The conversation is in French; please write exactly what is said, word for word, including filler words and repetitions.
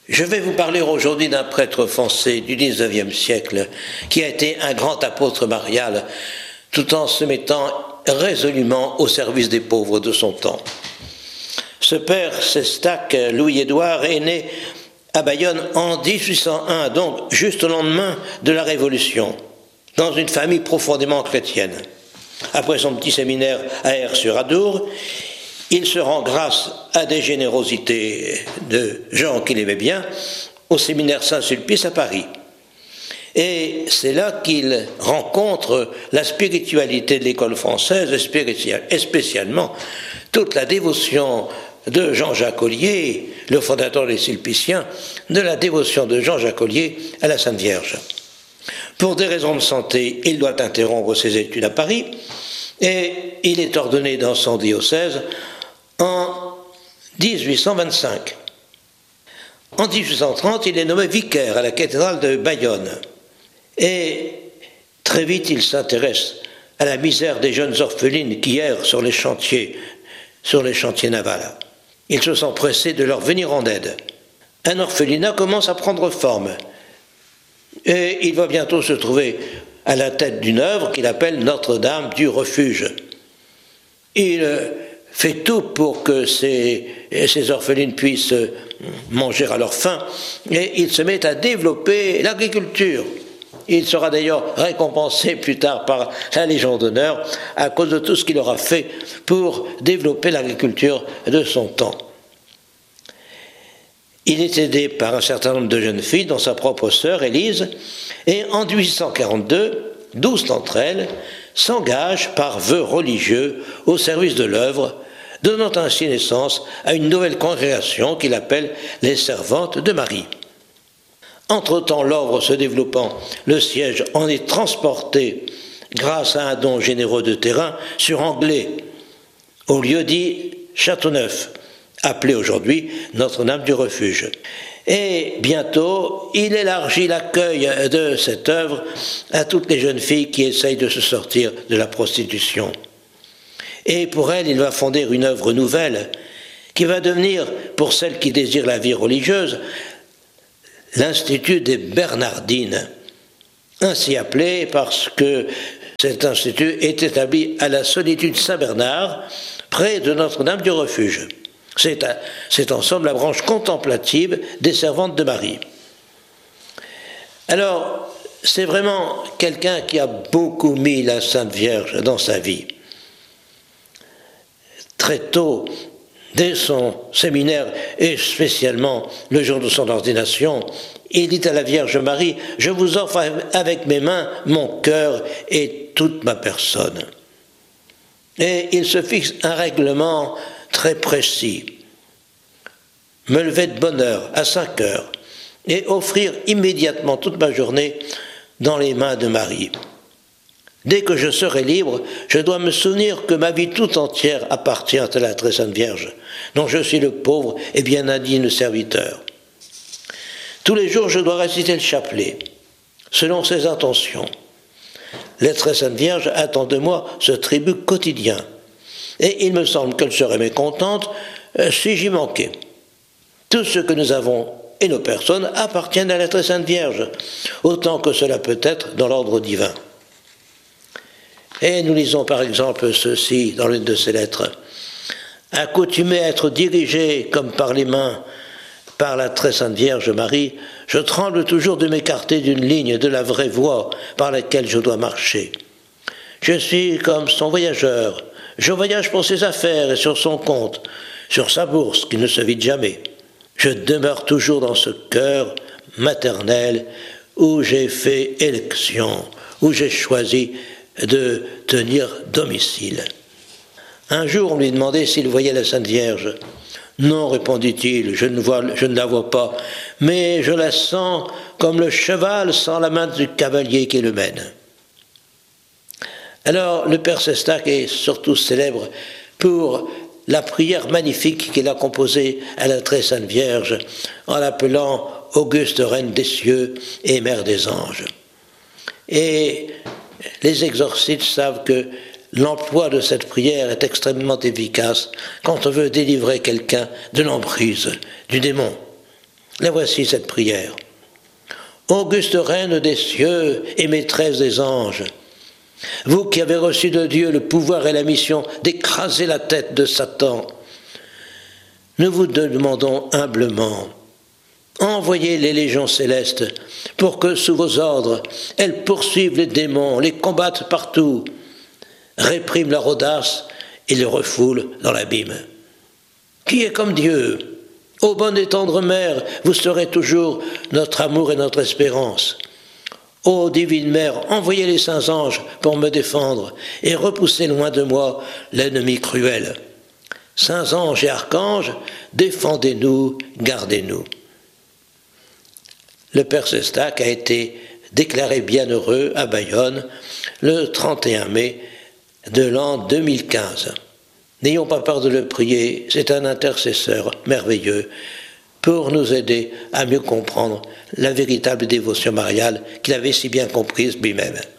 Je vais vous parler aujourd'hui d'un prêtre français du dix-neuvième siècle qui a été un grand apôtre marial tout en se mettant résolument au service des pauvres de son temps. Ce père Sestac, Louis-Édouard, est né à Bayonne en dix-huit cent un, donc juste au lendemain de la Révolution, dans une famille profondément chrétienne. Après son petit séminaire à Aire-sur-Adour, il se rend, grâce à des générosités de gens qu'il aimait bien, au séminaire Saint-Sulpice à Paris. Et c'est là qu'il rencontre la spiritualité de l'école française, et spécialement toute la dévotion de Jean-Jacques Ollier, le fondateur des Sulpiciens, de la dévotion de Jean-Jacques Ollier à la Sainte Vierge. Pour des raisons de santé, il doit interrompre ses études à Paris et il est ordonné dans son diocèse en dix-huit cent vingt-cinq. En dix-huit cent trente, il est nommé vicaire à la cathédrale de Bayonne. Et très vite, il s'intéresse à la misère des jeunes orphelines qui errent sur les chantiers, sur les chantiers navals. Il se sent pressé de leur venir en aide. Un orphelinat commence à prendre forme. Et il va bientôt se trouver à la tête d'une œuvre qu'il appelle Notre-Dame du Refuge. Il fait tout pour que ces, ces orphelines puissent manger à leur faim, et il se met à développer l'agriculture. Il sera d'ailleurs récompensé plus tard par la Légion d'honneur à cause de tout ce qu'il aura fait pour développer l'agriculture de son temps. Il est aidé par un certain nombre de jeunes filles, dont sa propre sœur Élise, et en dix-huit cent quarante-deux, douze d'entre elles s'engagent par vœu religieux au service de l'œuvre, donnant ainsi naissance à une nouvelle congrégation qu'il appelle les Servantes de Marie. Entre-temps, l'ordre se développant, le siège en est transporté, grâce à un don généreux de terrain, sur Anglais, au lieu dit Châteauneuf, appelé aujourd'hui Notre-Dame du Refuge. Et bientôt, il élargit l'accueil de cette œuvre à toutes les jeunes filles qui essayent de se sortir de la prostitution. Et pour elles, il va fonder une œuvre nouvelle qui va devenir, pour celles qui désirent la vie religieuse, l'Institut des Bernardines, ainsi appelé parce que cet institut est établi à la Solitude Saint-Bernard, près de Notre-Dame du Refuge. C'est, c'est en somme la branche contemplative des Servantes de Marie. Alors, c'est vraiment quelqu'un qui a beaucoup mis la Sainte Vierge dans sa vie. Très tôt, dès son séminaire, et spécialement le jour de son ordination, il dit à la Vierge Marie « Je vous offre avec mes mains mon cœur et toute ma personne ». Et il se fixe un règlement très précis. Me lever de bonne heure, à cinq heures, et offrir immédiatement toute ma journée dans les mains de Marie. Dès que je serai libre, je dois me souvenir que ma vie tout entière appartient à la très sainte Vierge, dont je suis le pauvre et bien indigne serviteur. Tous les jours, je dois réciter le chapelet, selon ses intentions. La très sainte Vierge attend de moi ce tribut quotidien, et il me semble qu'elle serait mécontente euh, si j'y manquais. Tout ce que nous avons et nos personnes appartiennent à la très sainte Vierge, autant que cela peut être dans l'ordre divin. Et nous lisons par exemple ceci dans l'une de ses lettres. Accoutumé à être dirigé comme par les mains par la très sainte Vierge Marie, je tremble toujours de m'écarter d'une ligne de la vraie voie par laquelle je dois marcher. Je suis comme son voyageur. Je voyage pour ses affaires et sur son compte, sur sa bourse qui ne se vide jamais. Je demeure toujours dans ce cœur maternel où j'ai fait élection, où j'ai choisi de tenir domicile. Un jour, on lui demandait s'il voyait la Sainte Vierge. Non, répondit-il, je ne, vois, je ne la vois pas, mais je la sens comme le cheval sent la main du cavalier qui le mène. Alors, le père Sestac est surtout célèbre pour la prière magnifique qu'il a composée à la très sainte Vierge en l'appelant Auguste Reine des cieux et Mère des anges. Et les exorcistes savent que l'emploi de cette prière est extrêmement efficace quand on veut délivrer quelqu'un de l'emprise du démon. La voici cette prière. Auguste reine des cieux et maîtresse des anges, vous qui avez reçu de Dieu le pouvoir et la mission d'écraser la tête de Satan, nous vous demandons humblement, envoyez les légions célestes pour que, sous vos ordres, elles poursuivent les démons, les combattent partout, répriment leur audace et les refoulent dans l'abîme. Qui est comme Dieu? Ô bonne et tendre Mère, vous serez toujours notre amour et notre espérance. Ô divine Mère, envoyez les saints anges pour me défendre et repousser loin de moi l'ennemi cruel. Saints anges et archanges, défendez-nous, gardez-nous. Le Père Sestac a été déclaré bienheureux à Bayonne le trente et un mai de l'an deux mille quinze. N'ayons pas peur de le prier, c'est un intercesseur merveilleux pour nous aider à mieux comprendre la véritable dévotion mariale qu'il avait si bien comprise lui-même.